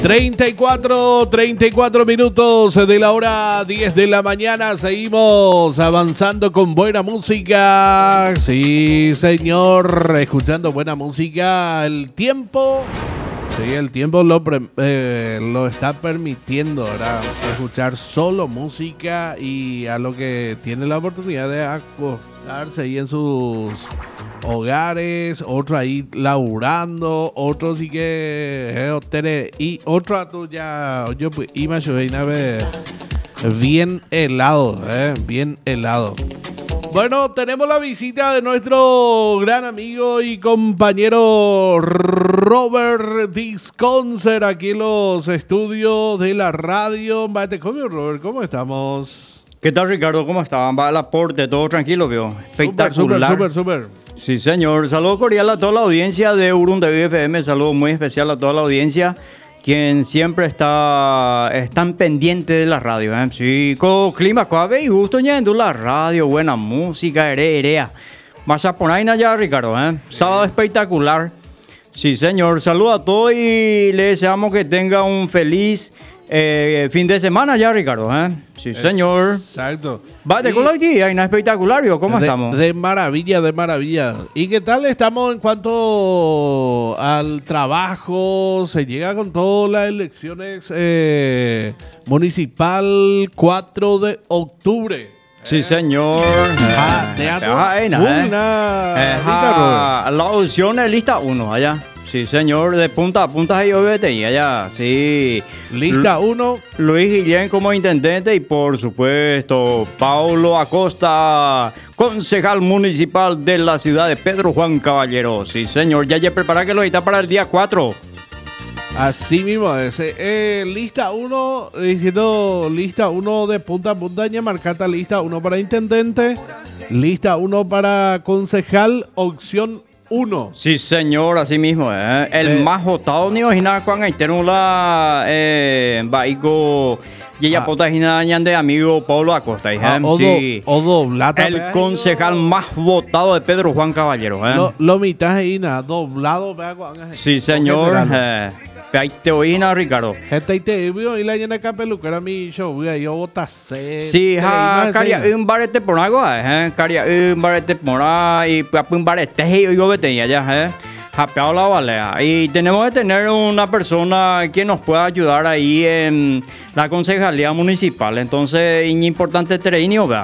34 minutos de la hora 10 de la mañana. Seguimos avanzando con buena música. Sí, señor, escuchando buena música. El tiempo lo está permitiendo, ¿verdad? Escuchar solo música y a lo que tiene la oportunidad de acostarse ahí en sus hogares, otro ahí laburando, otro sí que y otro ya yo imagino bien helado, bien helado. Bueno, tenemos la visita de nuestro gran amigo y compañero Robert Disconcer aquí en los estudios de la radio. Robert, ¿cómo estamos? ¿Qué tal, Ricardo? ¿Cómo estaban? Va el aporte, todo tranquilo, vio. Espectacular. Súper. Sí, señor. Saludo cordial a toda la audiencia de Urundaví FM. Saludo muy especial a toda la audiencia, quien siempre están pendiente de la radio. Sí, con clima suave y gusto yendo la radio, buena música, herea. Vas a poner ahí ya, Ricardo. Sábado espectacular. Sí, señor. Saludo a todos y le deseamos que tenga un feliz fin de semana ya, Ricardo. Sí, señor. Exacto. Vale, con la idea, hay una espectacular, ¿cómo estamos? De maravilla. ¿Y qué tal estamos en cuanto al trabajo? Se llega con todas las elecciones municipal 4 de octubre. Sí, señor. La opción es lista 1 allá. Sí, señor, de punta a punta ahí OBTI allá, sí. Lista 1. Luis Guillén como intendente y por supuesto Paulo Acosta, concejal municipal de la ciudad de Pedro Juan Caballero. Sí, señor, ya prepara que lo está para el día 4. Así mismo, lista 1, diciendo lista 1 de punta a punta, marcata lista 1 para intendente, lista 1 para concejal, opción 1. Sí, señor, así mismo. El más votado ni ojina cuando hay tenula baico y ella pota de amigo Paulo Acosta. Sí. El concejal más votado de Pedro Juan Caballero. Lo mitad ahí nada, doblado. Sí, señor. Ahí te oí, Ricardo. Gente, te vio y la llena de peluquera mi show, yo votasé. Sí, caria un barete por algo, caria un barete por ahí, un barete y yo vete allá, japeado la balea. Y tenemos que tener una persona que nos pueda ayudar ahí en la concejalía municipal. Entonces, es importante terreno, ¿verdad?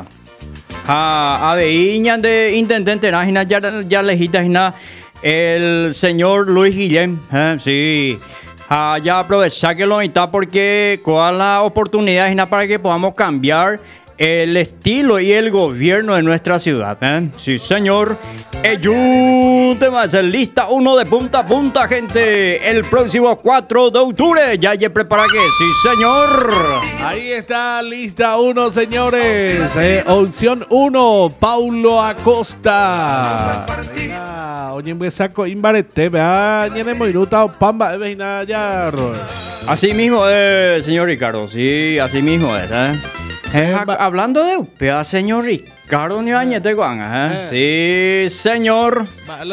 A ver, de intendente, ya lejita, el señor Luis Guillén, sí. Ya aprovechar que lo está porque con la oportunidad para que podamos cambiar el estilo y el gobierno de nuestra ciudad. Sí, señor. Ayúdeme a hacer lista 1 de punta a punta, gente. El próximo 4 de octubre. Ya prepara que sí, señor. Ahí está, lista 1, señores. Opción 1, Paulo Acosta. Oye, me saco imbarete, vea, ya hemos minuto, pamba, ya, así mismo es, señor Ricardo, sí, así mismo es, hablando de UPA, señor Ricardo Niañete Guan, sí, señor.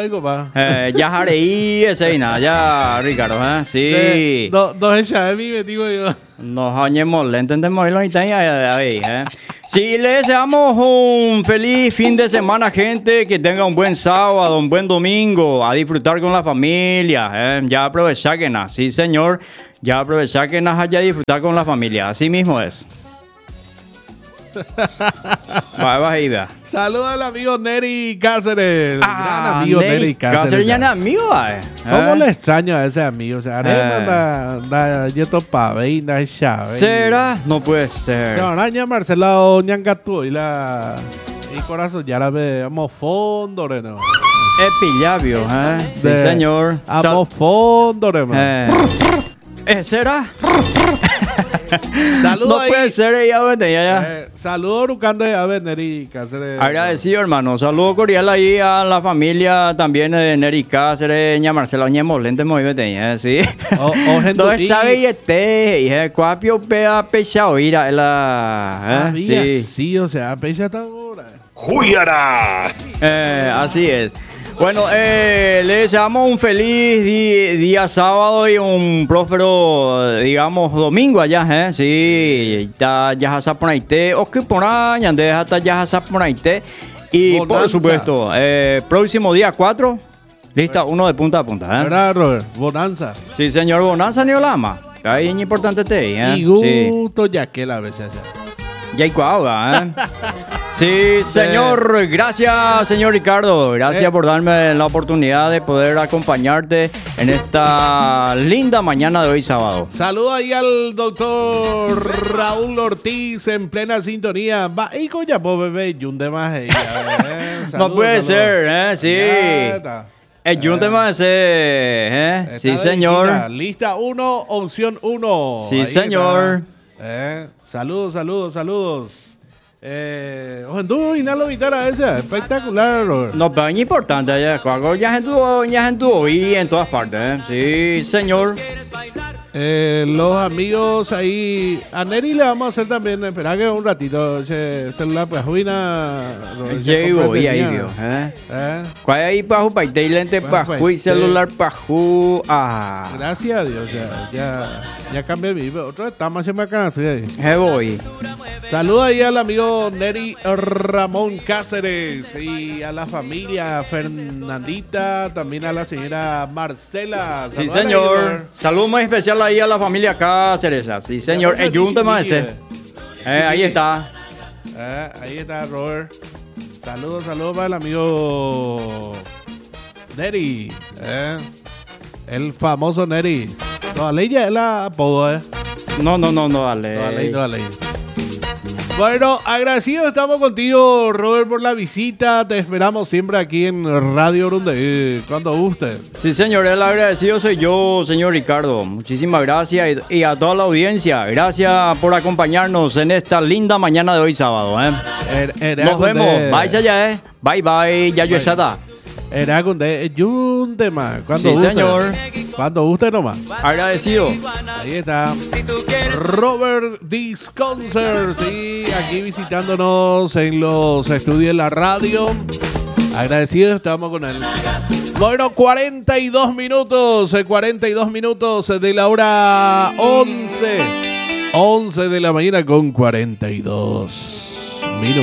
Ya jareí ese ya, Ricardo, sí. No es ya mi digo yo. Nos añemos, le entendemos lo ahí, Sí, le deseamos un feliz fin de semana, gente, que tenga un buen sábado, un buen domingo, a disfrutar con la familia, ya aprovechar que nada, sí, señor, ya aprovechar que nada, ya disfrutar con la familia, así mismo es. Va. Saludos al amigo Neri Cáceres. Gran amigo Neri Cáceres. Ya no es amigo, ¿Cómo le extraño a ese amigo? O sea, yo topa, veina, ¿será? No puede ser. Araña Marcelo Ñangatú y corazón ya la vemos fondo, ¿no? Epillabio, sí, señor. Amo fondo, ¿será? Saludos. No puede ser ya. Saludos Rucande a ver Neri Cáceres. Agradecido, hermano. Saludos cordial ahí a la familia también de Neri Cáceres, ña Marcela Ñemolente muy bien, sí. No sabe y cuapio pea pechao ira la sí, o sea, pecha hasta ahora. ¡Juyara! Así es. Bueno, le deseamos un feliz día sábado y un próspero, digamos, domingo allá, ¿eh? Sí, ya se ponaite, o que pona, yande hasta ya se ponaite. Y Bonanza. por supuesto, próximo día 4, lista 1 de punta a punta, ¿eh? ¿Verdad, Robert? Bonanza. Sí, señor, Bonanza ni Olama. Ahí es importante te, ¿eh? Y gusto ya que la vez ya. Ya hay cuauga, ¿eh? Sí, señor. Gracias, señor Ricardo. Gracias por darme la oportunidad de poder acompañarte en esta linda mañana de hoy sábado. Saludo ahí al doctor Raúl Ortiz en plena sintonía. Va, y coña, pues bebé, yunde más ahí. No puede ser, ¿eh? Sí. El yunde más ¿eh? Sí, señor. Lista 1, opción 1. Sí, ahí señor. Saludos. Ojendu, inalo vitara esa. Espectacular, Robert. No, pero es importante. Ya gente y en todas partes, ¿eh? Sí, señor. Los amigos ahí. A Neri le vamos a hacer también. Espera que un ratito. Ese celular, pues, juina. Llego, y ahí vio. ¿Cuál ahí para paite y lente para y celular para Gracias a Dios. Ya cambié mi. Otro está más en bacana. Voy. Saluda ahí al amigo Neri Ramón Cáceres y a la familia Fernandita, también a la señora Marcela. Sí, señor. Saludo muy especial ahí a la familia Cáceres. Sí, señor. El yunte más ese. Ahí está. Ahí está, Robert. Saludos para el amigo Neri. El famoso Neri. No, Ale ya es la apodo, No, dale. No, Ale. Bueno, agradecido estamos contigo, Robert, por la visita. Te esperamos siempre aquí en Radio Runde, cuando guste. Sí, señor, el agradecido soy yo, señor Ricardo. Muchísimas gracias y a toda la audiencia. Gracias por acompañarnos en esta linda mañana de hoy sábado. Nos vemos. Bye, ya, Bye, ya yo está. Era con un tema. Sí, guste. Señor. Cuando guste nomás. Agradecido. Ahí está. Robert Disconcert. Sí, aquí visitándonos en los estudios de la radio. Agradecido estamos con él. Bueno, 42 minutos de la hora 11. 11 de la mañana con 42.